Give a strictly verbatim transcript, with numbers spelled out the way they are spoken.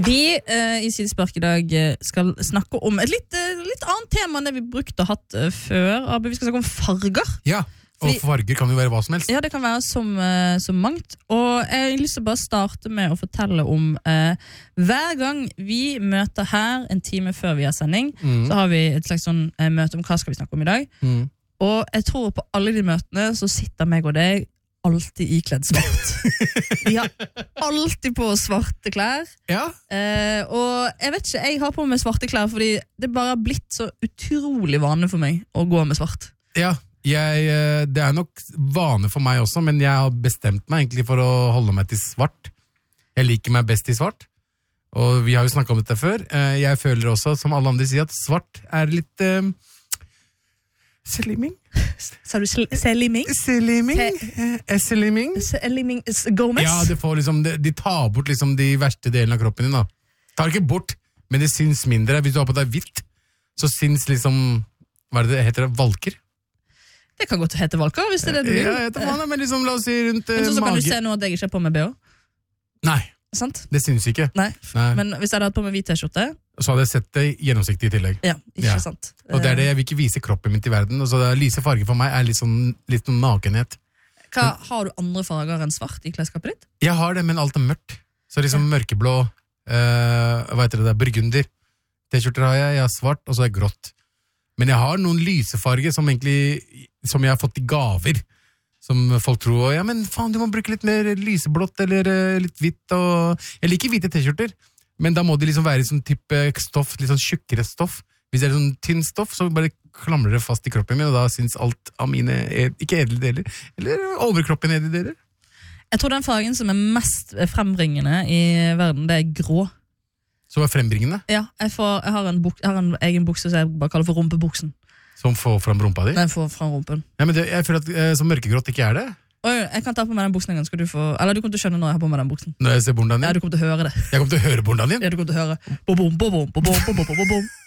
Vi eh, i Sidespark i dag skal snakke om et litt, litt annet tema enn det vi brukte å hatt før. Abu, vi skal snakke om farger. Ja, og Fordi, farger kan jo være hva som helst. Ja, det kan være som, uh, som mangt. Og jeg har lyst til å bare starte med å fortelle om uh, hver gang vi møter her en time før vi har sending, mm. så har vi et slags sånn uh, møte om hva skal vi snakke om i dag. Mm. Og jeg tror på alle de møtene så sitter meg og deg alltid ikledd svart. Vi har alltid på svarte klær. Ja. Uh, og jeg vet ikke, jeg har på meg svarte klær fordi det bare har blitt så utrolig vane for meg å gå med svart. Ja. Jeg, det er nok vane for meg også, men jeg har bestemt meg egentlig for å holde meg til svart. Jeg liker meg best i svart, og vi har jo snakket om dette før. Jeg føler også, som alle andre sier, at svart er litt uh, seliming. Sa du seliming? Seliming? Seliming? Seliming Gomez? Ja, det får liksom, de, de tar bort liksom de verste delene av kroppen din da. Tar ikke bort, men det syns mindre. Hvis du har på deg hvitt, så syns liksom, hva er det det heter, valker? Det kan godt hete valker, hvis det er det du vil. Ja, jeg tar man, men liksom, la oss si rundt uh, men så, så kan mage. du se nå at jeg ikke er på med B O? Nei, sant? Det synes ikke. Nei. Nei, men hvis jeg hadde hatt på med hvit t-skjorte så hadde jeg sett det gjennomsiktig i tillegg. Ja, ikke ja. sant. Og det er det, jeg vil ikke vise kroppen min til verden, og så det er lyse farger for meg er litt sånn, litt sånn nakenhet. Hva, har du andre farger enn svart i klesskapet ditt? Jeg har det, men alt er mørkt. Så liksom ja. Mørkeblå, uh, hva heter det der, burgunder. T-skjorter har jeg, jeg har svart, og så er grått. Men jeg har noen lysefarger som egentlig, som jeg har fått i gaver, som folk tror, ja, men faen, du må bruke litt mer lyseblått, eller uh, litt hvitt, og jeg liker hvite t-skjorter, men da må det liksom være sånn type stoff, litt sånn tjukkere stoff. Hvis det er sånn tynn stoff, så bare klamrer det fast i kroppen min, og da synes alt av mine, ikke edle deler, eller overkroppen edle deler. Jeg tror den fargen som er mest frembringende i verden, det er grå. Som er frembringende? Ja, jeg, får, jeg, har buk, jeg har en egen bukse som jeg bare kaller for rumpebuksen. Som får fram rumpa di? Den får fram rumpen. Ja, men det, jeg føler at eh, som mørkegrått ikke er det. Oi, jeg kan ta på meg den buksen en gang, skal du få... Eller du kommer til å skjønne når jeg har på meg den buksen. Når jeg ser bondaen din? Ja, du kommer til å høre det. Jeg kommer til å høre bondaen din? Ja, du kommer til å høre. Bo-bom, bo-bom, bo-bom, bo-bom, bo-bom.